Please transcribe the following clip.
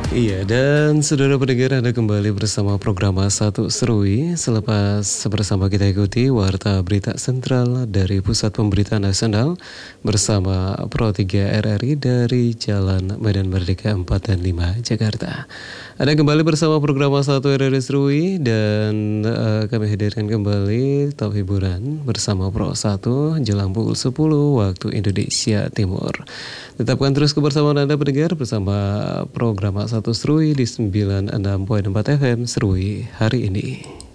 Iya, dan saudara pendengar Anda kembali bersama program Satu Serui. Selepas bersama kita ikuti Warta Berita Sentral dari Pusat Pemberitaan Nasional bersama Pro 3 RRI dari Jalan Medan Merdeka 4 dan 5 Jakarta. Anda kembali bersama program Satu RRI Serui dan kami hadirkan kembali top hiburan bersama Pro 1 jelang pukul 10 waktu Indonesia Timur. Tetapkan terus kebersamaan Anda pendengar bersama program Satu Serui di 96.4 FM Serui hari ini.